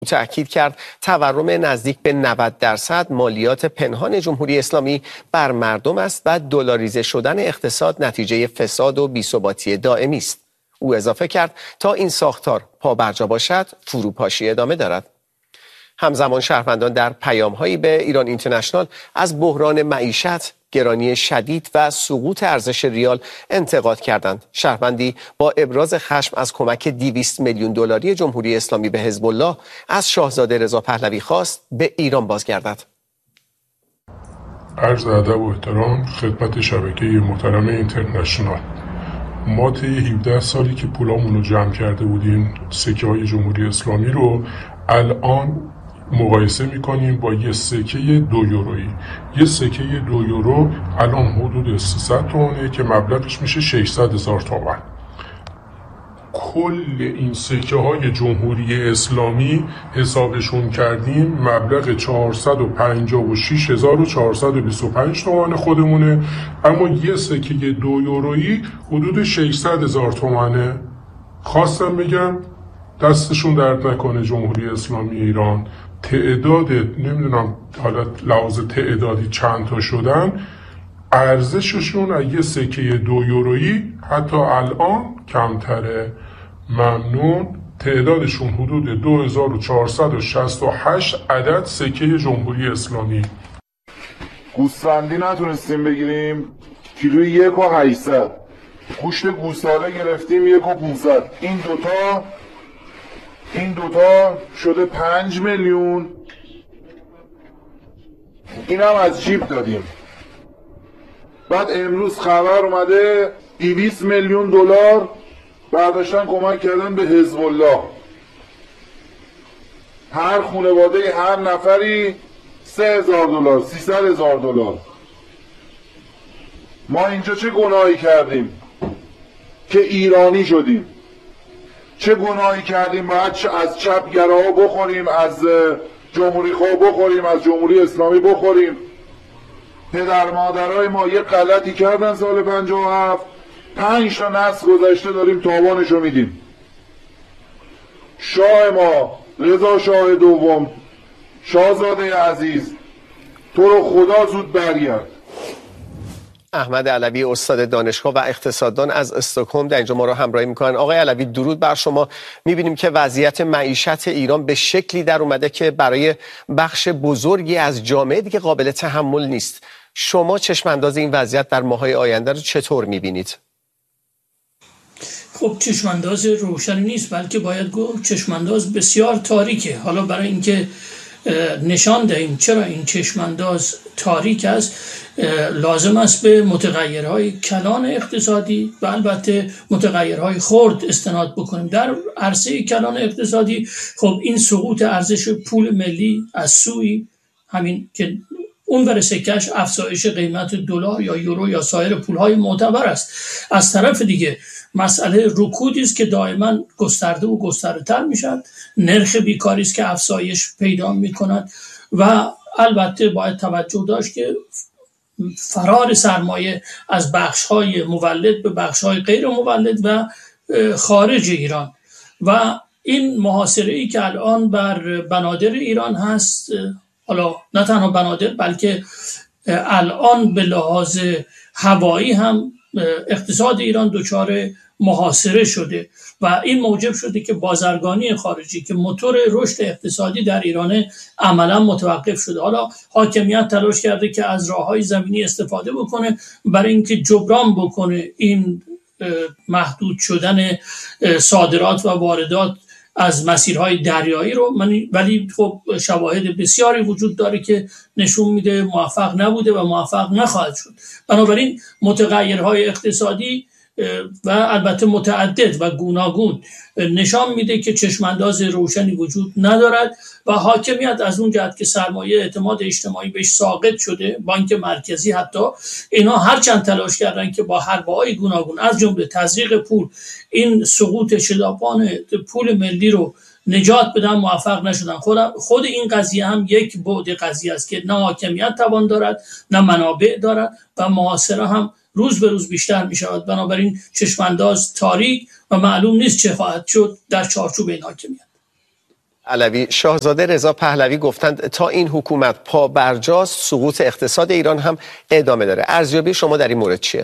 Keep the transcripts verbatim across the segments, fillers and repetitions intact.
تأکید کرد تورم نزدیک به نود درصد مالیات پنهان جمهوری اسلامی بر مردم است و دلاریزه شدن اقتصاد نتیجه فساد و بی‌ثباتی دائمی است. او اضافه کرد تا این ساختار پابرجا باشد فروپاشی ادامه دارد. همزمان شهروندان در پیام‌هایی به ایران اینترنشنال از بحران معیشت، گرانی شدید و سقوط ارزش ریال انتقاد کردند. شهروندی با ابراز خشم از کمک دویست میلیون دلاری جمهوری اسلامی به حزب الله از شاهزاده رضا پهلوی خواست به ایران بازگردد. عرض ادب و احترام خدمت شبکه محترم اینترنشنال. ما طی هفده سالی که پولامون رو جمع کرده بودیم سکه های جمهوری اسلامی رو الان مقایسه میکنیم با یه سکه دو یورویی. یه سکه دو یورو الان حدود سیصد تومانه که مبلغش میشه ششصد هزار تومان. کل این سکه های جمهوری اسلامی حسابشون کردیم مبلغ چهارصد و پنجاه و شش هزار و چهارصد و بیست و پنج تومان خودمونه، اما یه سکه دو یورویی حدود ششصد هزار تومانه. خواستم بگم دستشون درد نکنه جمهوری اسلامی ایران. تعداد نمیدونم حالا لحاظ تعدادی چند تا شدن، ارزششون از یه سکه دو یورویی حتی الان کمتره. ممنون. تعدادشون حدود دو هزار و چهارصد و شصت و هشت عدد سکه جمهوری اسلامی. گوسفندی نتونستیم بگیریم کیلوی یک و هشتصد. گوشت گوساله گرفتیم یک و پونصد. این دوتا این دوتا شده پنج میلیون. این هم از جیب دادیم. بعد امروز خبر اومده دویست میلیون دلار برداشتن کمک کردن به حزب الله. هر خانواده هر نفری سه هزار دلار، سیصد هزار دلار. ما اینجا چه گناهی کردیم که ایرانی شدیم؟ چه گناهی کردیم باید از چپگراها بخوریم، از جمهوری خواه بخوریم، از جمهوری اسلامی بخوریم؟ پدر مادرای ما یه غلطی کردن سال پنجاه و هفت، پنج تا نسل گذشته داریم تاوانشو میدیم. شاه ما رضا شاه دوم، شاهزاده عزیز، تو رو خدا زود برگرد. احمد علوی استاد دانشگاه و اقتصاددان از استکهلم در اینجا ما رو همراهی میکنن. آقای علوی درود بر شما. میبینیم که وضعیت معیشت ایران به شکلی در اومده که برای بخش بزرگی از جامعه دیگه قابل تحمل نیست. شما چشم انداز این وضعیت در ماهای آینده رو چطور میبینید؟ خب چشمانداز روشنی نیست، بلکه باید گفت چشمانداز بسیار تاریکه. حالا برای اینکه نشان دهیم چرا این چشمانداز تاریک است، لازم است به متغیرهای کلان اقتصادی و البته متغیرهای خرد استناد بکنیم. در عرصه کلان اقتصادی خب این سقوط ارزش پول ملی از سوی همین که اون ور سکش افزایش قیمت دلار یا یورو یا سایر پولهای معتبر است. از طرف دیگه مسئله رکودی است که دائما گسترده و گسترده‌تر میشد. نرخ بیکاری است که افزایش پیدا میکند و البته باید توجه داشت که فرار سرمایه از بخش‌های مولد به بخش‌های غیر مولد و خارج ایران و این محاصره‌ای که الان بر بنادر ایران هست، حالا نه تنها بنادر بلکه الان به لحاظ هوایی هم اقتصاد ایران دچار محاصره شده و این موجب شده که بازرگانی خارجی که موتور رشد اقتصادی در ایران عملا متوقف شده. حالا حاکمیت تلاش کرده که از راههای زمینی استفاده بکنه برای اینکه جبران بکنه این محدود شدن صادرات و واردات از مسیرهای دریایی رو، ولی خب شواهد بسیاری وجود داره که نشون میده موفق نبوده و موفق نخواهد شد. بنابراین متغیرهای اقتصادی و البته متعدد و گوناگون نشان میده که چشمانداز روشنی وجود ندارد و حاکمیت از اون جهت که سرمایه اعتماد اجتماعی بهش ساقط شده، بانک مرکزی حتی اینا هر چند تلاش کردن که با حربه‌های گوناگون از جمله تزریق پول این سقوط شتابان پول ملی رو نجات بدن، موفق نشدن. خود خود این قضیه هم یک بعد قضیه است که نه حاکمیت توان دارد نه منابع دارد و محاصره هم روز به روز بیشتر می شود. بنابراین چشمانداز تاریک و معلوم نیست چه خواهد شد در چارچوب این حاکمیت. علوی، شاهزاده رضا پهلوی گفتند تا این حکومت پا برجاست سقوط اقتصاد ایران هم ادامه داره. ارزیابی شما در این مورد چیه؟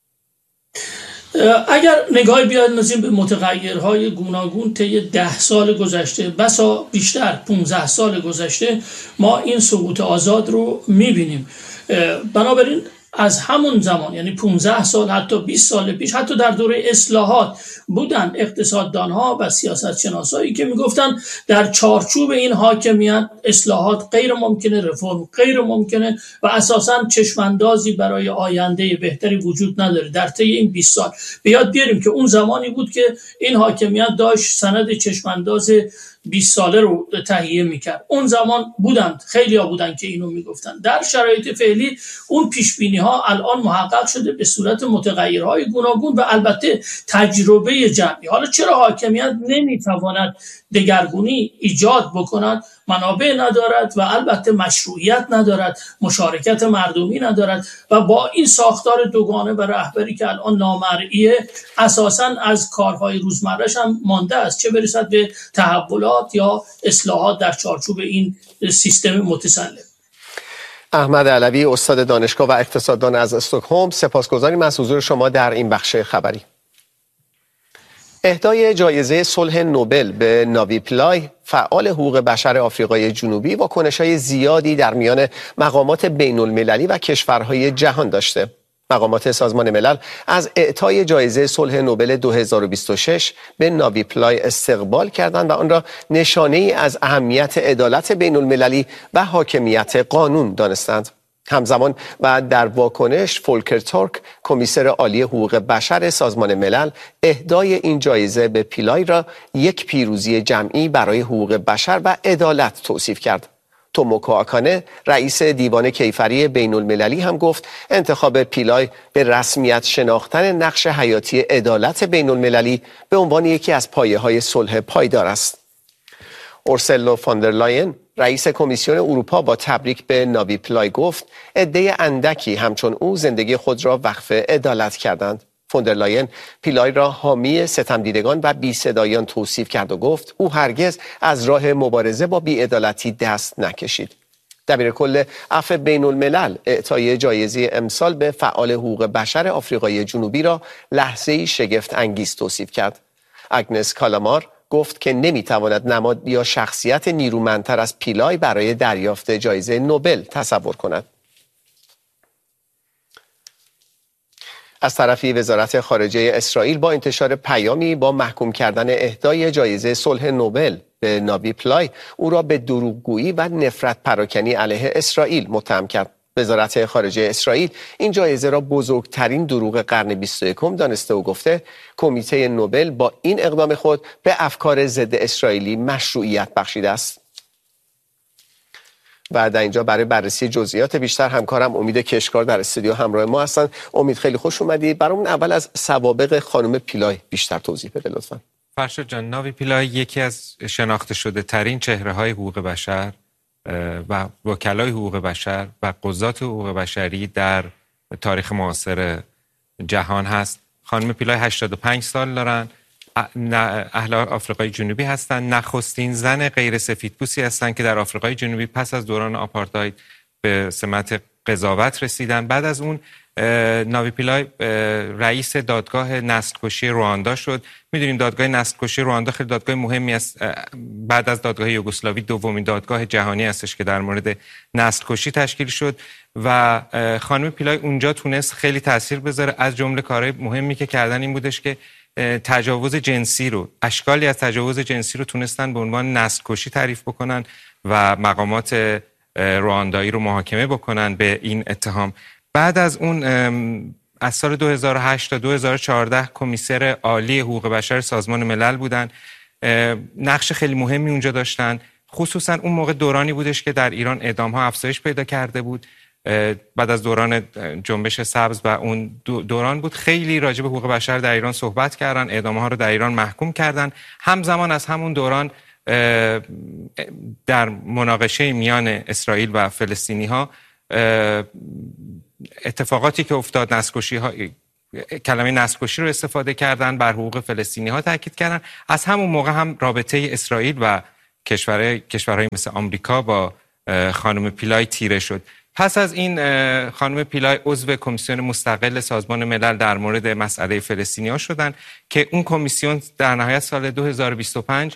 اگر نگاهی بیاندازیم به متغیرهای گوناگون طی ده سال گذشته، بسا بیشتر پانزده سال گذشته، ما این سقوط آزاد رو میبینیم. بنابراین از همون زمان، یعنی پانزده سال حتی بیست سال پیش، حتی در دوره اصلاحات بودن اقتصاددانها و سیاستشناسایی که میگفتن در چارچوب این حاکمیت اصلاحات غیر ممکنه، رفرم غیر ممکنه و اساساً چشماندازی برای آینده بهتری وجود نداره. در طی این بیست سال به یاد بیاریم که اون زمانی بود که این حاکمیت داشت سند چشمانداز بیست ساله رو تهیه میکرد. اون زمان بودند، خیلی ها بودند که اینو میگفتن. در شرایط فعلی اون پیشبینی ها الان محقق شده به صورت متغیرهای گوناگون و البته تجربه جمعی. حالا چرا حاکمیت نمیتواند دگرگونی ایجاد بکند؟ منابع ندارد و البته مشروعیت ندارد، مشارکت مردمی ندارد و با این ساختار دوگانه و رهبری که الان نامرئیه، اساساً از کارهای روزمره‌اش هم مانده است، چه برسد به تحولات یا اصلاحات در چارچوب این سیستم متسلب. احمد علوی، استاد دانشگاه و اقتصاددان از استکهلم، سپاسگزاریم از حضور شما در این بخش خبری. اهدای جایزه صلح نوبل به ناوی پیلای، فعال حقوق بشر آفریقای جنوبی، واکنش‌های زیادی در میان مقامات بین‌المللی و کشورهای جهان داشته. مقامات سازمان ملل از اعطای جایزه صلح نوبل دو هزار و بیست و شش به ناوی پیلای استقبال کردند و آن را نشانه‌ای از اهمیت عدالت بین‌المللی و حاکمیت قانون دانستند. همزمان و در واکنش، فولکر تورک، کمیسر عالی حقوق بشر سازمان ملل، اهدای این جایزه به پیلای را یک پیروزی جمعی برای حقوق بشر و عدالت توصیف کرد. توموکو آکانه، رئیس دیوان کیفری بین المللی، هم گفت انتخاب پیلای به رسمیت شناختن نقش حیاتی عدالت بین المللی به عنوان یکی از پایه‌های صلح پایدار است. اورسلا فاندرلاین، رئیس کمیسیون اروپا، با تبریک به ناوی پیلای گفت عده اندکی همچون او زندگی خود را وقف عدالت کردند. فاندرلاین پیلای را حامی ستمدیدگان و بی‌صدایان توصیف کرد و گفت او هرگز از راه مبارزه با بی‌عدالتی دست نکشید. دبیر کل عفو بین الملل اعطای جایزه امسال به فعال حقوق بشر آفریقای جنوبی را لحظه‌ای شگفت انگیز توصیف کرد. اگنس کالامار گفت که نمیتواند نماد یا شخصیت نیرومندتر از پیلای برای دریافت جایزه نوبل تصور کند. از طرفی وزارت خارجه اسرائیل با انتشار پیامی با محکوم کردن اهدای جایزه صلح نوبل به ناوی پیلای، او را به دروغگویی و نفرت پراکنی علیه اسرائیل متهم کرد. وزارت خارجه اسرائیل این جایزه را بزرگترین دروغ قرن بیست و یکم دانسته و گفته کمیته نوبل با این اقدام خود به افکار ضد اسرائیلی مشروعیت بخشیده است. و در اینجا برای بررسی جزئیات بیشتر همکارم امید کشکار در استودیو همراه ما هستند. امید، خیلی خوش اومدی. برامون اول از سوابق خانم پیلای بیشتر توضیح بده لطفاً. فرشاد جان، ناوی پیلای یکی از شناخته شده ترین چهره های حقوق بشر و وکلای حقوق بشر و قضات حقوق بشری در تاریخ معاصر جهان هست. خانم پیلای هشتاد و پنج سال دارن، اهل آفریقای جنوبی هستند، نخستین زن غیر سفیدپوستی هستند که در آفریقای جنوبی پس از دوران آپارتاید به سمت قضاوت رسیدن. بعد از اون ناوی پیلای رئیس دادگاه نسل‌کشی رواندا شد. میدونیم دادگاه نسل‌کشی رواندا خیلی دادگاه مهمی است. بعد از دادگاه یوگسلاوی دومین دادگاه جهانی هستش که در مورد نسل‌کشی تشکیل شد و خانم پیلای اونجا تونست خیلی تاثیر بذاره. از جمله کارهای مهمی که کردن این بودش که تجاوز جنسی رو، اشکالی از تجاوز جنسی رو تونستن به عنوان نسل‌کشی تعریف بکنن و مقامات رواندایی رو محاکمه بکنن به این اتهام. بعد از اون از سال دو هزار و هشت تا دو هزار و چهارده کمیسر عالی حقوق بشر سازمان ملل بودن. نقش خیلی مهمی اونجا داشتن. خصوصا اون موقع دورانی بودش که در ایران اعدام ها افزایش پیدا کرده بود. بعد از دوران جنبش سبز و اون دوران بود، خیلی راجع به حقوق بشر در ایران صحبت کردن، اعدام ها رو در ایران محکوم کردن. همزمان از همون دوران در مناقشه میان اسرائیل و فلسطینی ها اتفاقاتی که افتاد، نسل‌کشی ها، کلمه نسل‌کشی رو استفاده کردن، بر حقوق فلسطینی ها تاکید کردن. از همون موقع هم رابطه اسرائیل و کشورهای کشورهای مثل آمریکا با خانم پیلای تیره شد. پس از این خانم پیلای عضو کمیسیون مستقل سازمان ملل در مورد مسئله فلسطینی‌ها شدند که اون کمیسیون در نهایت سال دو هزار و بیست و پنج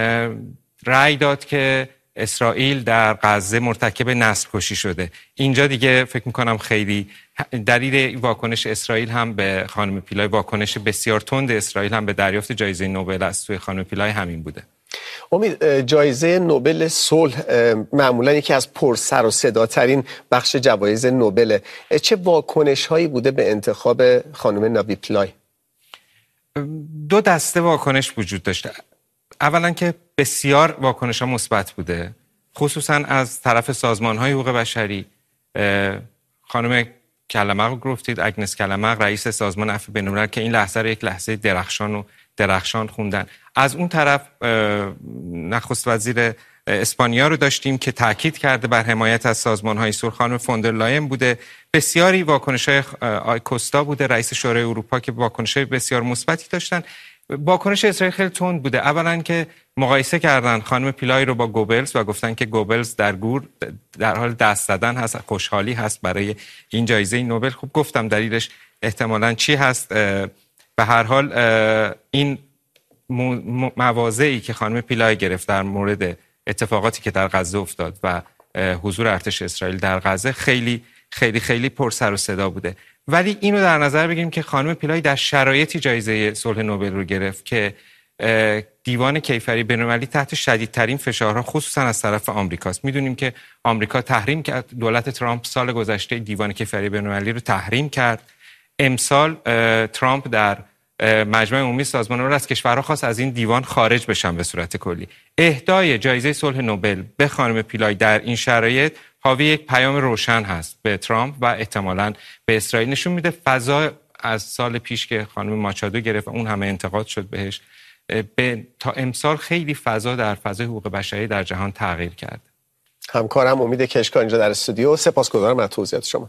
رأی داد که اسرائیل در غزه مرتکب نسل کشی شده. اینجا دیگه فکر میکنم خیلی دلیل واکنش اسرائیل هم به خانم پیلای، واکنش بسیار تند اسرائیل هم به دریافت جایزه نوبل از سوی خانم پیلای همین بوده. امید، جایزه نوبل صلح معمولا یکی از پر سر و صدا ترین بخش جوایز نوبل. چه واکنش هایی بوده به انتخاب خانم ناوی پیلای؟ دو دسته واکنش وجود داشته. اولا که بسیار واکنش ها مثبت بوده، خصوصا از طرف سازمان های حقوق بشری. خانم کلمق رو گفتید، اگنس کلمق، رئیس سازمان عفو بین‌الملل، که این لحظه رو یک لحظه درخشان و درخشان خوندن. از اون طرف نخست وزیر اسپانیا رو داشتیم که تاکید کرده بر حمایت از سازمان‌های صلح. خانم فوندرلاین بوده. بسیاری واکنش‌های آی کوستا بوده، رئیس شورای اروپا، که واکنش‌های بسیار مثبتی داشتن. واکنش اسرائیل خیلی تند بوده. اولا که مقایسه کردن خانم پیلای رو با گوبلز و گفتن که گوبلز در گور در حال دست زدن هست، خوشحالی هست برای این جایزه نوبل. خب گفتم دلیلش احتمالاً چی هست. به هر حال این مواضعی که خانم پیلای گرفت در مورد اتفاقاتی که در غزه افتاد و حضور ارتش اسرائیل در غزه خیلی خیلی خیلی پر سر و صدا بوده. ولی اینو در نظر بگیریم که خانم پیلای در شرایطی جایزه صلح نوبل رو گرفت که دیوان کیفری بین‌المللی تحت شدیدترین فشارها خصوصا از طرف آمریکاست. میدونیم که آمریکا تحریم کرد، دولت ترامپ سال گذشته دیوان کیفری بین‌المللی رو تحریم کرد. امسال ترامپ در مجمع عمومی سازمان ملل از کشورها خواست از این دیوان خارج بشن به صورت کلی. اهدای جایزه صلح نوبل به خانم پیلای در این شرایط حاوی یک پیام روشن هست به ترامپ و احتمالاً به اسرائیل. نشون میده فضا از سال پیش که خانم ماچادو گرفت اون همه انتقاد شد بهش، به تا امسال خیلی فضا در فضای حقوق بشری در جهان تغییر کرد. همکارم امید کشکا اینجا در استودیو. سپاسگزارم از توضیحات شما.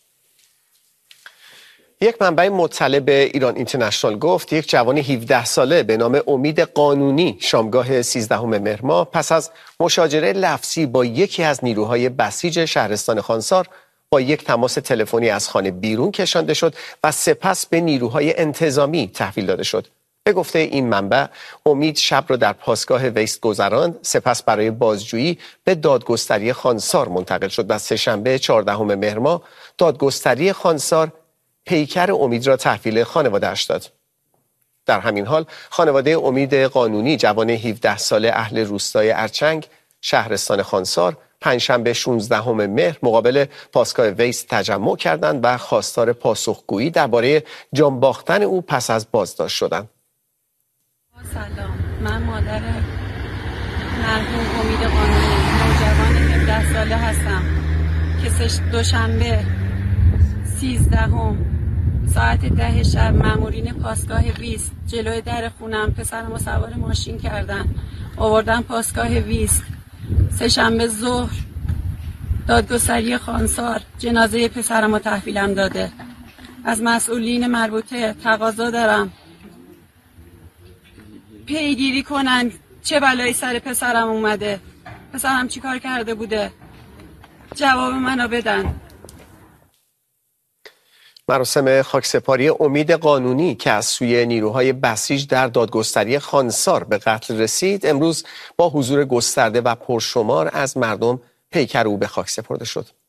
یک منبع مطلع به ایران اینترنشنال گفت یک جوان هفده ساله به نام امید قانونی شامگاه سیزدهم مهر ماه پس از مشاجره لفظی با یکی از نیروهای بسیج شهرستان خانسار با یک تماس تلفنی از خانه بیرون کشانده شد و سپس به نیروهای انتظامی تحویل داده شد. به گفته این منبع، امید شب را در پاسگاه ویست گذراند، سپس برای بازجویی به دادگستری خانسار منتقل شد و سه‌شنبه چهاردهم مهر ماه دادگستری خانسار پیکر امید را تحویل خانواده‌اش داد. در همین حال خانواده امید قانونی، جوان هفده ساله اهل روستای ارچنگ شهرستان خانسار، پنجشنبه شانزدهم مهر مقابل پاسگاه ویست تجمع کردند و خواستار پاسخگویی درباره جان باختن او پس از بازداشت شدند. سلام، من مادر مرحوم امید قانونی، نوجوان هفده ساله هستم که دوشنبه سیزدهم ساعت ده شب مامورین پاسگاه ویست جلوی در خونم پسرمو سوار ماشین کردن آوردن پاسگاه ویست. سه شنبه ظهر دادگستری خانسار جنازه پسرمو تحویلم داده. از مسئولین مربوطه تقاضا دارم پیگیری کنن چه بلایی سر پسرم اومده، پسرم چی کار کرده بوده، جواب منو بدن. مراسم خاکسپاری امید قانونی که از سوی نیروهای بسیج در دادگستری خانسار به قتل رسید امروز با حضور گسترده و پرشمار از مردم پیکر او به خاک سپرده شد.